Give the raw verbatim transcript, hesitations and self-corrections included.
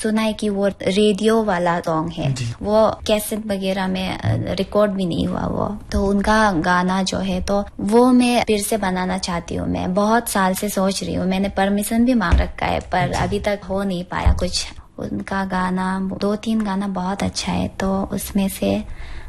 सुना है कि वो रेडियो वाला सॉन्ग है, वो कैसेट वगैरह में रिकॉर्ड भी नहीं हुआ वो, तो उनका गाना जो है तो वो मैं फिर से बनाना चाहती हूँ। मैं बहुत साल से सोच रही हूँ, मैंने परमिशन भी मांग रखा है पर अभी तक हो नहीं पाया कुछ। उनका गाना, दो तीन गाना बहुत अच्छा है, तो उसमें से